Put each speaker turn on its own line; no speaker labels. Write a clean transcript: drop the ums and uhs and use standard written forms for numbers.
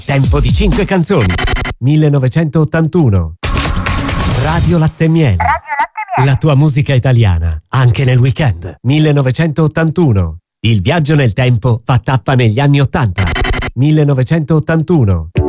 Tempo di 5 canzoni. 1981. Radio Latte e Miele. La tua musica italiana, anche nel weekend. 1981. Il viaggio nel tempo fa tappa negli anni 80. 1981.